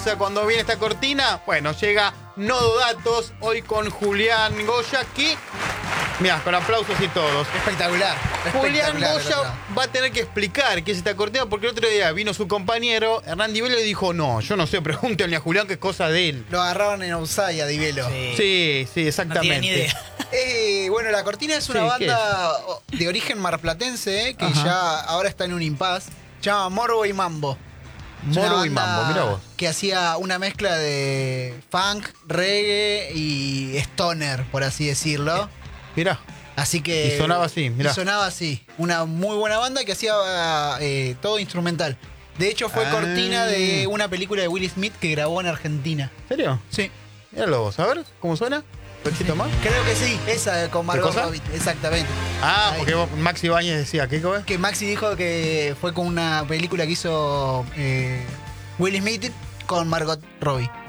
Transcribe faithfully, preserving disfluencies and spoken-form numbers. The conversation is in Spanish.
pasa cuando viene esta cortina? Bueno, llega Nodo Datos, hoy con Julián Goya, que, mirá, con aplausos y todos. Espectacular. Julián espectacular, Goya va a tener que explicar qué es esta cortina, porque el otro día vino su compañero, Hernán Divelo, y dijo, no, yo no sé, pregúntenle a Julián que es cosa de él. Lo agarraron en offside a Divelo. Sí. Sí, sí, No exactamente. tiene ni idea. Eh, bueno, La Cortina es una Sí, banda de origen marplatense eh, que Ajá. ya ahora está en un impasse. Se llama Morbo y Mambo. Es una Moro y banda Mambo, mirá vos. Que hacía una mezcla de funk, reggae y stoner, por así decirlo. Mirá. Así que. Y sonaba así, mirá. Y sonaba así. Una muy buena banda que hacía eh, todo instrumental. De hecho, fue Ah. cortina de una película de Will Smith que grabó en Argentina. ¿En serio? Sí. Míralo vos, a ver, ¿cómo suena? ¿Un poquito más? Creo que sí, esa con Margot cosa? Robbie. Exactamente. Ah, Ahí. porque vos- Maxi Báñez decía, ¿qué cosa? Que Maxi dijo que fue con una película que hizo eh, Will Smith con Margot Robbie.